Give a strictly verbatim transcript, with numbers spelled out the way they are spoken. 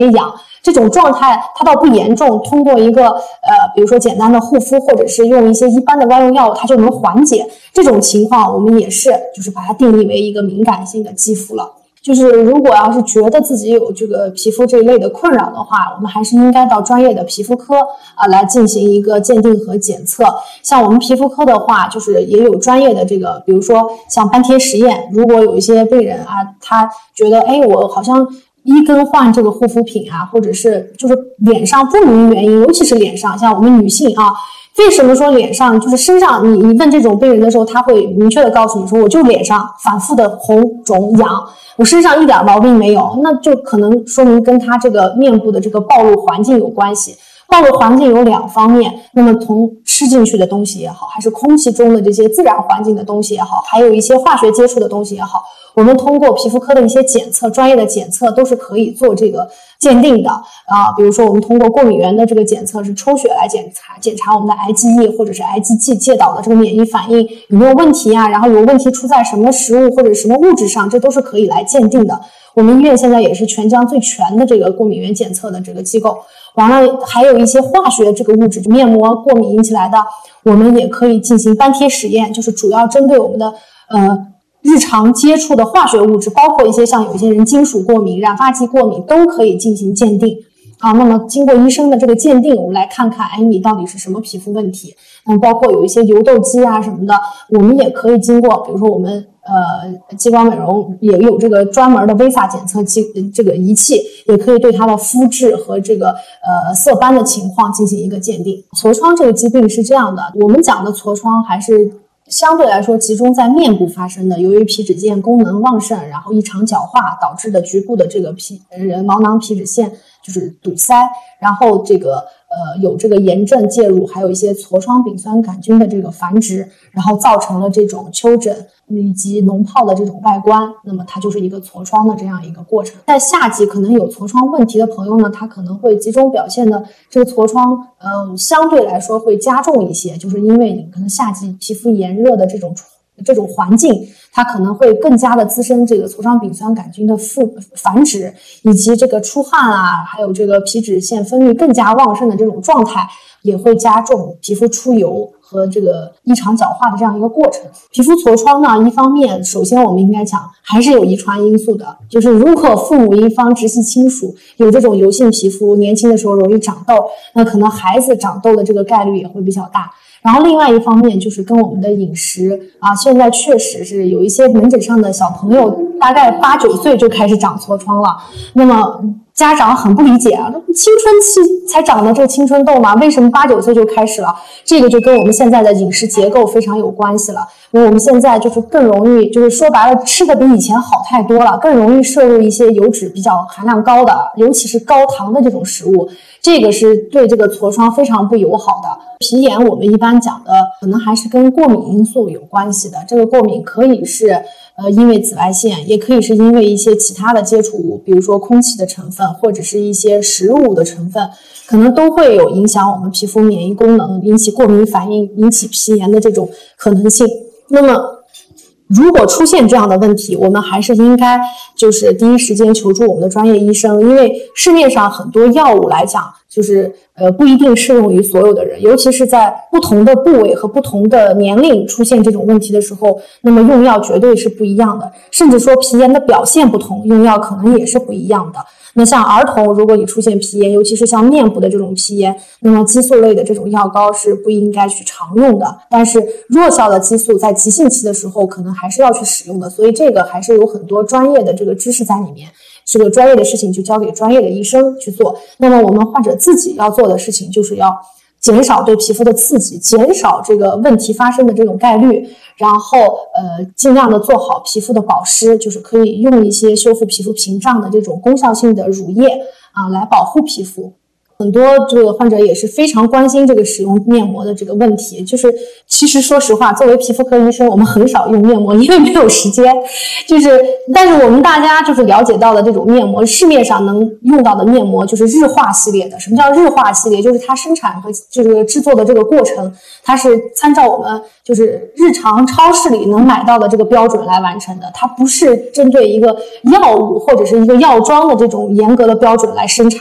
痒，这种状态它倒不严重，通过一个呃，比如说简单的护肤，或者是用一些一般的外用药物，它就能缓解。这种情况我们也是就是把它定义为一个敏感性的肌肤了。就是如果要是觉得自己有这个皮肤这一类的困扰的话，我们还是应该到专业的皮肤科啊来进行一个鉴定和检测。像我们皮肤科的话，就是也有专业的这个，比如说像斑贴实验，如果有一些病人啊，他觉得哎，我好像一更换这个护肤品啊，或者是就是脸上不明原因，尤其是脸上，像我们女性啊，为什么说脸上就是身上，你你问这种病人的时候，他会明确的告诉你说，我就脸上反复的红肿痒，我身上一点毛病没有，那就可能说明跟他这个面部的这个暴露环境有关系。暴露环境有两方面，那么从吃进去的东西也好，还是空气中的这些自然环境的东西也好，还有一些化学接触的东西也好，我们通过皮肤科的一些检测，专业的检测都是可以做这个鉴定的啊。比如说我们通过过敏原的这个检测是抽血来检查检查我们的 IgE 或者是 IgG 介导的这个免疫反应有没有问题啊，然后有问题出在什么食物或者什么物质上，这都是可以来鉴定的。我们医院现在也是全疆最全的这个过敏原检测的这个机构。完了，还有一些化学这个物质，面膜过敏引起来的，我们也可以进行斑贴实验，就是主要针对我们的呃日常接触的化学物质，包括一些像有一些人金属过敏、染发剂过敏都可以进行鉴定啊。那么经过医生的这个鉴定，我们来看看，哎，你到底是什么皮肤问题？嗯，包括有一些油痘肌啊什么的，我们也可以经过，比如说我们呃激光美容也有这个专门的 V I S A 检测器这个仪器，也可以对它的肤质和这个呃色斑的情况进行一个鉴定。痤疮这个疾病是这样的，我们讲的痤疮还是相对来说集中在面部发生的，由于皮脂腺功能旺盛，然后异常角化导致的局部的这个皮呃毛囊皮脂腺就是堵塞，然后这个呃有这个炎症介入，还有一些痤疮丙酸杆菌的这个繁殖，然后造成了这种丘疹以及脓疱的这种外观，那么它就是一个痤疮的这样一个过程。在夏季可能有痤疮问题的朋友呢，他可能会集中表现的这个痤疮呃相对来说会加重一些，就是因为你可能夏季皮肤炎热的这种这种环境，它可能会更加的滋生这个痤疮丙酸杆菌的复繁殖，以及这个出汗啊，还有这个皮脂腺分泌更加旺盛的这种状态，也会加重皮肤出油和这个异常角化的这样一个过程。皮肤痤疮呢，一方面首先我们应该讲还是有遗传因素的，就是如果父母一方直系亲属有这种油性皮肤，年轻的时候容易长痘，那可能孩子长痘的这个概率也会比较大。然后另外一方面就是跟我们的饮食啊，现在确实是有一些门诊上的小朋友大概八九岁就开始长痤疮了，那么家长很不理解啊，青春期才长的这个青春痘嘛，为什么八九岁就开始了？这个就跟我们现在的饮食结构非常有关系了，因为我们现在就是更容易，就是说白了，吃的比以前好太多了，更容易摄入一些油脂比较含量高的，尤其是高糖的这种食物，这个是对这个痤疮非常不友好的。皮炎我们一般讲的可能还是跟过敏因素有关系的，这个过敏可以是呃因为紫外线，也可以是因为一些其他的接触物，比如说空气的成分或者是一些食物的成分，可能都会有影响我们皮肤免疫功能，引起过敏反应，引起皮炎的这种可能性。那么如果出现这样的问题，我们还是应该就是第一时间求助我们的专业医生，因为市面上很多药物来讲，就是呃不一定适用于所有的人，尤其是在不同的部位和不同的年龄出现这种问题的时候，那么用药绝对是不一样的，甚至说皮炎的表现不同，用药可能也是不一样的。那像儿童，如果你出现皮炎，尤其是像面部的这种皮炎，那么激素类的这种药膏是不应该去常用的，但是弱效的激素在急性期的时候可能还是要去使用的，所以这个还是有很多专业的这个知识在里面，这个专业的事情就交给专业的医生去做。那么我们患者自己要做的事情就是要减少对皮肤的刺激，减少这个问题发生的这种概率，然后呃尽量的做好皮肤的保湿，就是可以用一些修复皮肤屏障的这种功效性的乳液啊来保护皮肤。 很多这个患者也是非常关心这个使用面膜的这个问题。就是其实说实话，作为皮肤科医生，我们很少用面膜，因为没有时间。就是但是我们大家就是了解到的这种面膜，市面上能用到的面膜就是日化系列的。什么叫日化系列？就是它生产和这个制作的这个过程，它是参照我们就是日常超市里能买到的这个标准来完成的，它不是针对一个药物或者是一个药妆的这种严格的标准来生产。